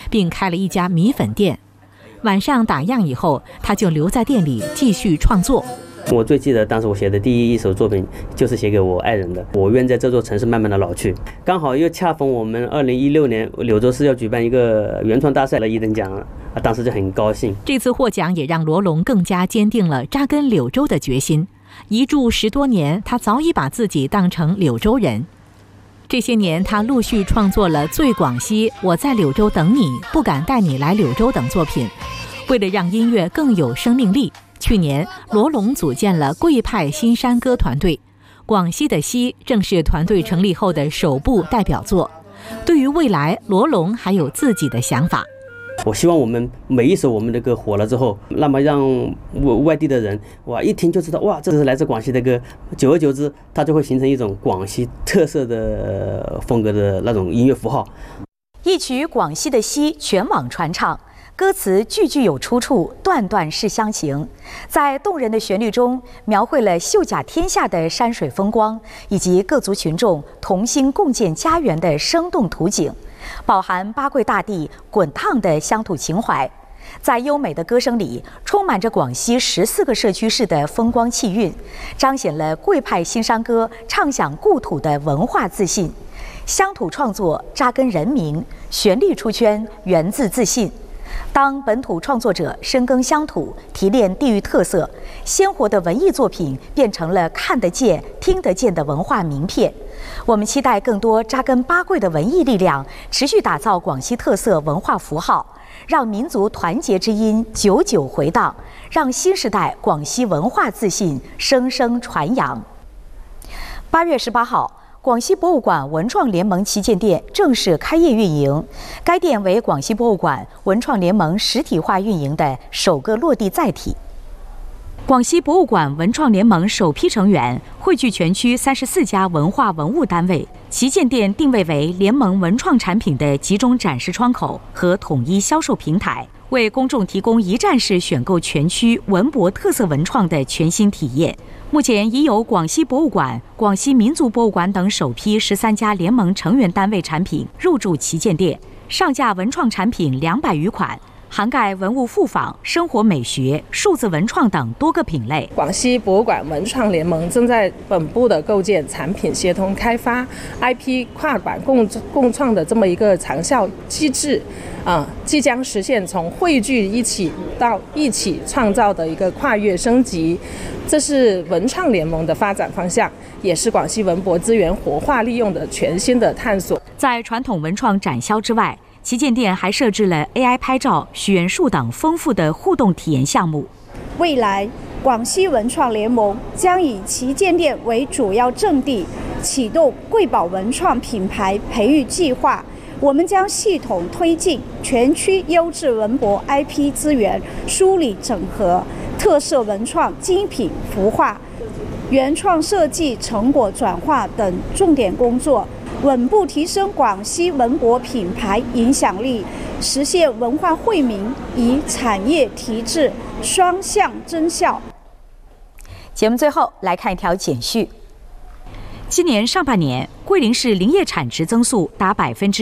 并开了一家米粉店。晚上打烊以后，他就留在店里继续创作。 我最记得当时我写的第一首作品就是写给我爱人的，我愿在这座城市慢慢的老去。刚好又恰逢我们2016年柳州市要举办一个原创大赛的1等奖，当时就很高兴。 这次获奖也让罗龙更加坚定了扎根柳州的决心。一住10多年，他早已把自己当成柳州人。这些年，他陆续创作了《醉广西》《我在柳州等你》《不敢带你来柳州》等作品。为了让音乐更有生命力，去年罗龙组建了贵派新山歌团队。广西的西正是团队成立后的首部代表作。对于未来，罗龙还有自己的想法。 我希望我们每一首我们的歌火了之后，那么让外地的人一听就知道，这是来自广西的歌。久而久之，它就会形成一种广西特色的风格的那种音乐符号。 一曲广西的西全网传唱，歌词句句有出处，段段是乡情。在动人的旋律中，描绘了秀甲天下的山水风光，以及各族群众同心共建家园的生动图景，饱含八桂大地滚烫的乡土情怀。在优美的歌声里，充满着广西14个社区市的风光气韵，彰显了贵派新山歌唱响故土的文化自信。乡土创作扎根人民，旋律出圈源自自信。当本土创作者深耕乡土，提炼地域特色，鲜活的文艺作品变成了看得见、听得见的文化名片。我们期待更多扎根八桂的文艺力量，持续打造广西特色文化符号，让民族团结之音久久回荡，让新时代广西文化自信声声传扬。8月18号。广西博物馆文创联盟旗舰店正式开业运营，该店为广西博物馆文创联盟实体化运营的首个落地载体。广西博物馆文创联盟首批成员汇聚全区34家文化文物单位，旗舰店定位为联盟文创产品的集中展示窗口和统一销售平台，为公众提供一站式选购全区文博特色文创的全新体验。目前已有广西博物馆、广西民族博物馆等首批13家联盟成员单位产品入驻旗舰店，上架文创产品200余款，涵盖文物复仿、生活美学、数字文创等多个品类。 广西博物馆文创联盟正在本部的构建产品协同开发、IP 跨馆共创的这么一个长效机制，即将实现从汇聚一起到一起创造的一个跨越升级。这是文创联盟的发展方向，也是广西文博资源活化利用的全新的探索。 在传统文创展销之外，旗舰店还设置了 AI 拍照、许愿树等丰富的互动体验项目。 未来，广西文创联盟将以旗舰店为主要阵地，启动贵宝文创品牌培育计划。我们将系统推进全区优质文博 IP 资源梳理整合，特色文创精品孵化、原创设计成果转化等重点工作，稳步提升广西文博品牌影响力，实现文化惠民与产业提质双向增效。 节目最后来看一条简讯。今年上半年，桂林市林业产值增速达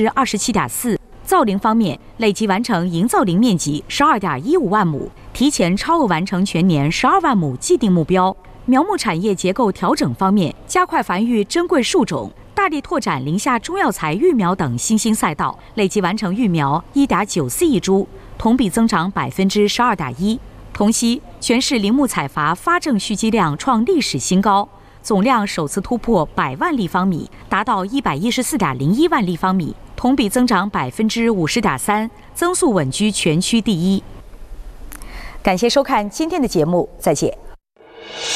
27.4%。造林方面，累计完成营造林面积12.15万亩，提前超额完成全年12万亩既定目标。苗木产业结构调整方面，加快繁育珍贵树种，大力拓展林下中药材育苗等新兴赛道，累计完成育苗1.94亿株，同比增长12.1%。同期，全市林木采伐发证蓄积量创历史新高。总量首次突破100万立方米，达到114.01万立方米，同比增长50.3%，增速稳居全区第一。感谢收看今天的节目，再见。